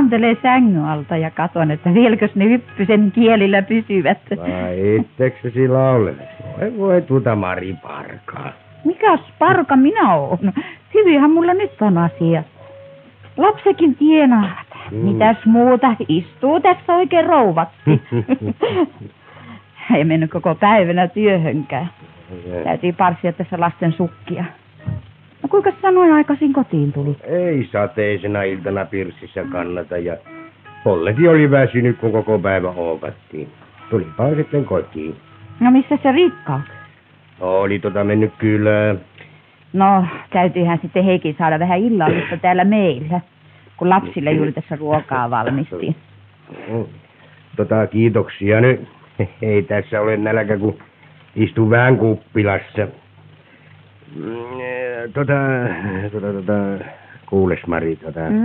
kuuntelee sängyn alta ja katon, että vieläkös ne hyppysen kielillä pysyvät. Vai itseksesi laulelet? Voi tuota Mari Parkaa. Mikäs parka minä oon? Hyvinhän mulla nyt on asia. Lapsekin tienaavat. Mitäs muuta? Istuu tässä oikein rouvatti. Ei mennyt koko päivänä työhönkään. Täytyy parsia tässä lasten sukkia. No kuinka sä noin aikaisin kotiin tuli? Ei sateisena iltana pirssissä kannata ja Pollekin oli väsynyt, kun koko päivä ookattiin. Tulipa sitten kotiin. No missä se Riikka on? Oli mennyt kylään. No täytyyhän sitten Heikin saada vähän illallista täällä meillä, kun lapsille juuri tässä ruokaa valmistiin. Kiitoksia nyt. Ei tässä ole nälkä, kun istun vähän kuppilassa. Kuules Mari,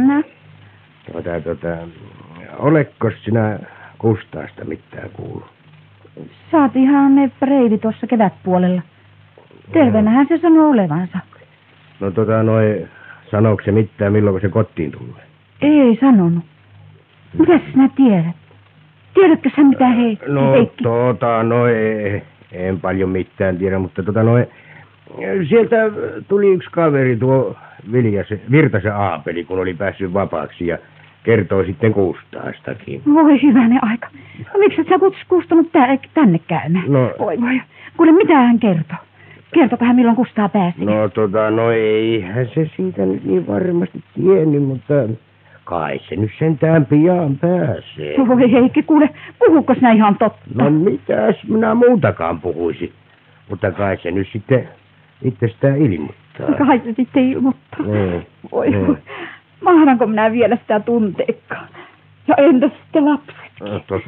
olekko sinä Kustaasta mitään kuullut? Saatiinhan ne reivi tuossa kevätpuolella. Terveenähän se sanoo olevansa. No sanooko se mitään, milloin se kotiin tulee? Ei sanonut. Mitäs sinä tiedät? Tiedätkö sä mitä Heikki? En paljon mitään tiedä, mutta sieltä tuli yksi kaveri tuo Virtasen Aapeli, kun oli päässyt vapaaksi ja kertoi sitten Kustaastakin. Voi hyvänen aika. No, miksi et sä kustanut tänne käymään? No. Voi. Kuule, mitä hän kertoi? Kertokohan milloin Kustaa pääsi? Eihän se siitä nyt niin varmasti tiennyt, mutta kai se nyt sentään pian pääsee. Voi Heikki, kuule, puhuuko sinä ihan totta? No mitäs minä muutakaan puhuisin, mutta kai se nyt sitten itsestään ilmoittaa. Kai se sitten ilmoittaa. Voi. Mahdanko minä vielä sitä tunteekkaan? Ja entäs sitten lapset?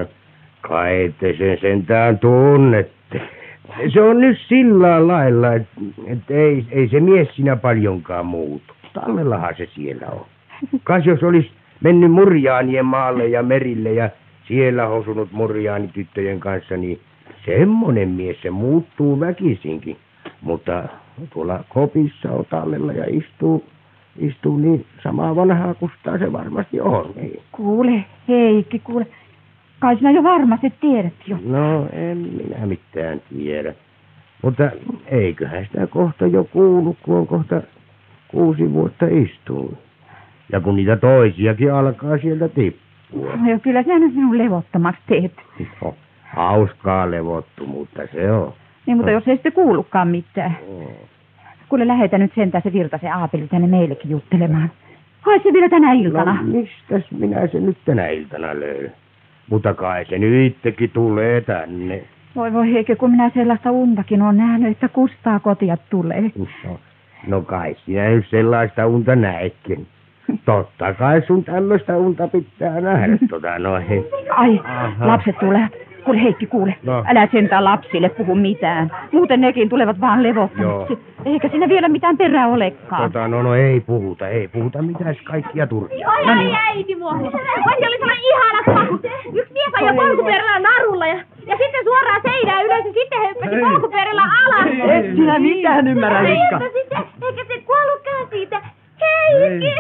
Kai te sen sentään tunnette. Se on nyt sillä lailla, että ei se mies siinä paljonkaan muutu. Tallellahan se siellä on. Kas jos olisi mennyt Murjaanien maalle ja merille ja siellä osunut murjaanityttöjen kanssa, niin semmoinen mies se muuttuu väkisinkin. Mutta tuolla kopissa on tallella ja istuu niin samaa vanhaa Kustaa se varmasti on. Kuule, Heikki, kuule. Kai sinä jo varmasti tiedät jo. No, en minä mitään tiedä. Mutta eiköhän sitä kohta jo kuulu, kun on kohta 6 vuotta istunut. Ja kun niitä toisiakin alkaa sieltä tippua. No kyllä sinä nyt minun levottomaksi teet. No, hauskaa levottomuutta se on. Niin, mutta jos ei sitten kuulukaan mitään. Kuule, lähetä nyt sentään se Virtasen Aapeli tänne meillekin juttelemaan. Hai se vielä tänä iltana. No, mistäs minä se nyt tänä iltana löydän? Mutta kai se nyt itsekin tulee tänne. Voi Heikki, kun minä sellaista untakin olen nähnyt, että Kustaa kotia tulee. No kai sinä nyt sellaista unta näekin. Totta kai sun tämmöistä unta pitää nähdä. Ai, lapset tulee. Kuule Heikki, kuule. No. Älä sentään lapsille puhu mitään. Muuten nekin tulevat vaan levottomiksi. Eikä siinä vielä mitään perää olekaan. Ei puhuta mitään kaikkia turhia. Oi, äiti mua. Oi, se oli sellainen ihana pahu. Yksi mies ajoi polkupyörällä narulla ja sitten suoraan seinään ylös ja sitten hyppäsi polkupyörällä alas. Et sinä mitään ymmärrä, Riikka. Eikä se kuollutkaan siitä. Heikki,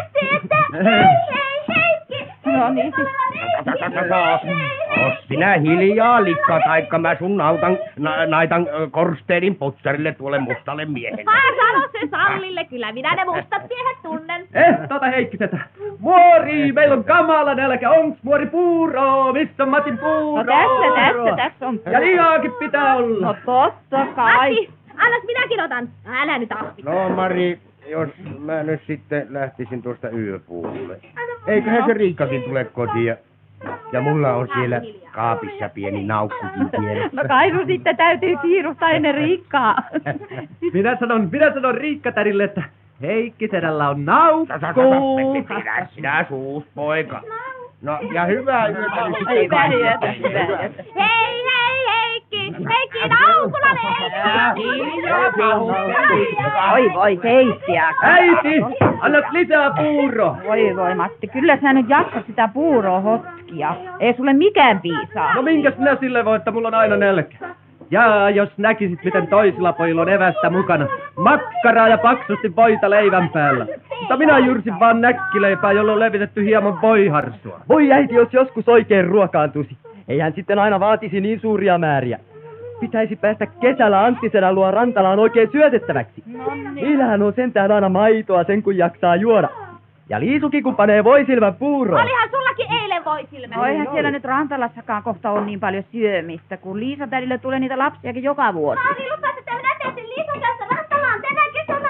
Heikki. No niin. Oot sinä hiljaa, likka, taikka mä sun naitan korsteenin potsarille tuolle mustalle miehelle. Sano se Sallille, kyllä minä ne mustat miehet tunnen. Heikkisetä. Muori, meillä on kamala nälkä. Onks muori puuro? Missä on Matin puuro? No tässä on. Ja lihaakin pitää olla. No totta kai. Matti, annas minäkin otan. Älä nyt ahvi. No Mari, jos mä nyt sitten lähtisin tuosta yöpuulle. Eiköhän se Riikkakin tule kotiin ja mulla on siellä kaapissa pieni naukkukin pienessä. No kai sun sitten täytyy kiiruhtaa ennen Riikkaa. Minä sanon Riikka-tärille, että Heikkisedällä on naukku. Pidä sinä suus, poika. No ja hyvää yötä nyt sitten. Hyvää yötä. Hei, Heikki. Heikki, naukula Voi Heikkiä. Äiti, annat lisää puuro. Voi Matti, kyllä sä nyt jaksat sitä puuroa hotkia. Ei sulle mikään piisaa. No minkäs minä sille voi, että mulla on aina nälkä? Ja jos näkisit, miten toisilla pojilla on evästä mukana. Makkaraa ja paksusti voita leivän päällä. Mutta minä jyrsin vaan näkkileipää, jolla on levitetty hieman voiharsua. Voi äiti, jos joskus oikein ruokaantuisi. Ei hän sitten aina vaatisi niin suuria määriä. Pitäisi päästä kesällä Anttisenän luo Rantalaan oikein syötettäväksi. Niillähän on sentään aina maitoa sen kun jaksaa juoda. Ja Liisukin kun panee voisilmän puuroon. Olihan sullakin eilen voisilmä. No eihän siellä nyt Rantalassakaan kohta on niin paljon syömistä, kun Liisa-tädille tulee niitä lapsiakin joka vuosi. Mami lupasi, että minä teetin Liisan kanssa Rantalaan tänä kesänä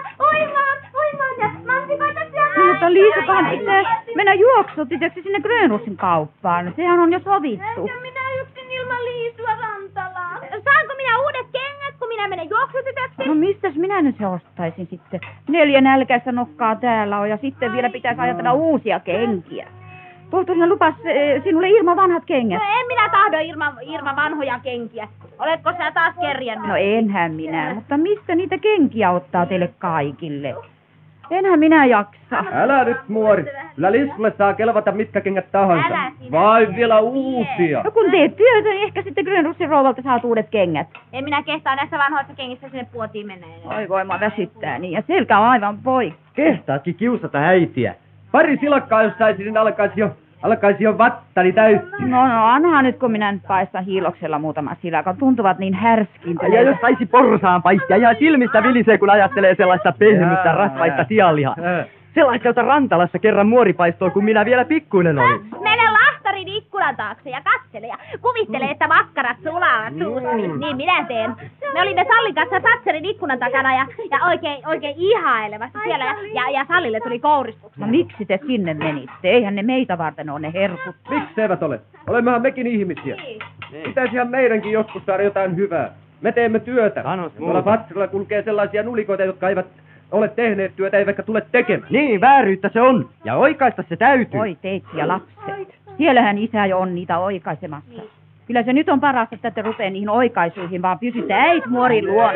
uimaan ja mansikoita syömään. Mutta Liisakaan pitää mennä juoksutiseksi sinne Grönrossin kauppaan. Sehän on jo sovittu. Ja minä yksin ilman Liisua Rantalaan. Saanko minä uudet kengät, kun minä menen juoksutiseksi? No mistäs minä nyt se ostaisin sitten? 4 nälkäistä nokkaa täällä on ja sitten vielä pitäisi ajatella uusia kenkiä. Tohtorina lupas sinulle Irma vanhat kengät. No en minä tahdo Irma vanhoja kenkiä. Oletko sä taas kerjännyt? No enhän minä, mutta mistä niitä kenkiä ottaa teille kaikille? Enhän minä jaksa. Älä nyt muori. Kyllä Lissulle saa kelvata mitkä kengät tahansa. Älä sinä. Vai vielä uusia. No kun teet työtä, niin ehkä sitten Grönrossin rouvalta saat uudet kengät. En minä kehtaa näissä vanhoissa kengissä sinne puotiin mennä. Oi voima väsyttää niin, ja selkä on aivan poikki. Kehtaatkin kiusata äitiä. Pari silakkaa, jos saisin, niin alkaisi jo vattani täyttyä. No annahan nyt, kun minä nyt paistan hiiloksella muutaman silakan. Tuntuvat niin härskintä. Ja jos saisi porsaan paistia, ihan silmistä vilisee, kun ajattelee sellaista pehmystä, rasvaista sianlihaa. Sellaista, jota Rantalassa kerran muori paistoi, kun minä vielä pikkuinen olin. Mene lahtarin ikkunan taakse ja katsele ja kuvittele, että makkarat sulaavat suussa. Niin minä teen. Me olimme Sallin kanssa Tatsarin ikkunan takana ja oikein ihailemassa siellä ja Sallille tuli kouristuksia. No miksi te sinne menitte? Eihän ne meitä varten ole ne herkut. Miksi eivät ole? Olemmehan mekin ihmisiä. Pitäisihän meidänkin joskus saada jotain hyvää. Me teemme työtä. Tuolla Tatsarilla kulkee sellaisia nulikoita, jotka eivät ole tehneet työtä eivätkä tule tekemään. Niin, vääryyttä se on. Ja oikaista se täytyy. Oi teitsi ja lapset. Siellähän isä jo on niitä oikaisemassa. Kyllä se nyt on parasta, että te rupee niihin oikaisuihin, vaan pysytte äitmuorin luona.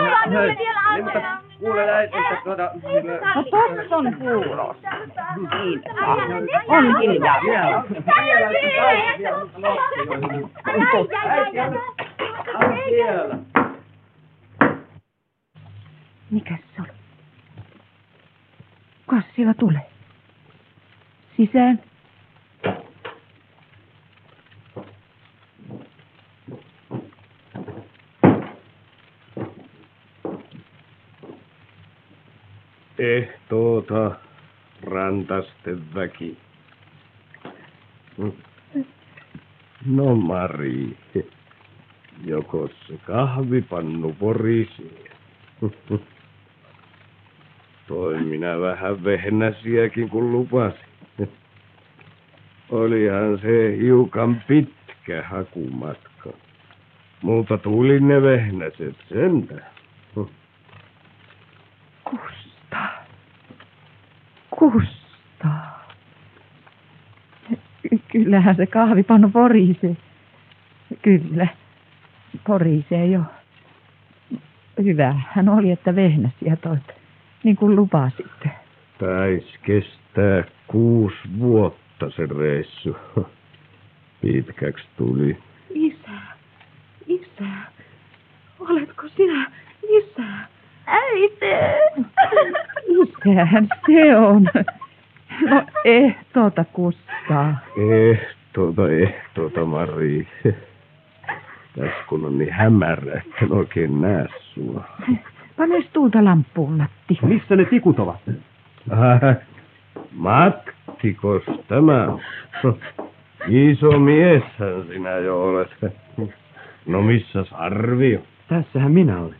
Mutta kuule äiti, että No tossa on puuros. Siinä on hiljaa. Mikäs se oli? Kukas siellä tulee? Sisään. Ehtoota rantasten väki. No Mari, joko se kahvipannu porisee? Toin minä vähän vehnäsiäkin kun lupasin. Olihan se hiukan pitkä hakumatka. Mutta tuli ne vehnäset sentään. Kustaa. Kyllähän se kahvipannu porisee. Kyllä, porisee jo. Hyvähän oli, että vehnäsiä toit, niin kuin lupasitte. Taisi kestää 6 vuotta se reissu. Pitkäksi tuli. Isä, oletko sinä isä? Äiti! Isähän se on. No ehtoota Kustaa. Ehtoota Mari. Tässä kun on niin hämärä, että en oikein näe sua. Pane tuulta lamppuun, Matti. Missä ne tikut ovat? Mattikos tämä? Iso mieshän sinä jo olet. No missäs Arvio? Tässähän minä olen.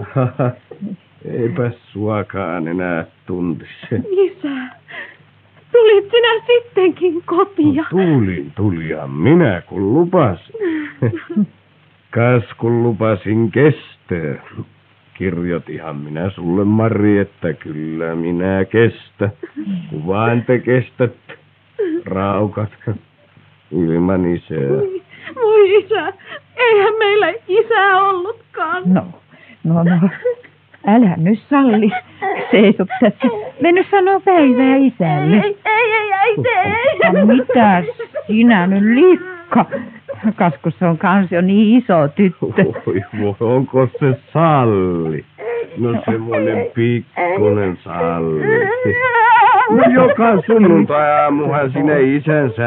Eipä suakaan enää tuntisi. Isä, tulit sinä sittenkin kotia? No, tulihan minä kun lupasin. Kas kun lupasin kestää. Kirjoitihan minä sulle Mari, että kyllä minä kestä. Kun vaan te kestät raukat ilman isää. Voi isä, eihän meillä isää ollutkaan. No. Älä nyt Salli. Seiso tässä. Mene sanoo päivää isälle. Ei. No mitä sinä nyt likka? Kas kun se on kans jo niin iso tyttö. Oi, onko se Salli? No semmoinen pikkunen Salli. No joka sunnuntai-aamuhan sinne isänsä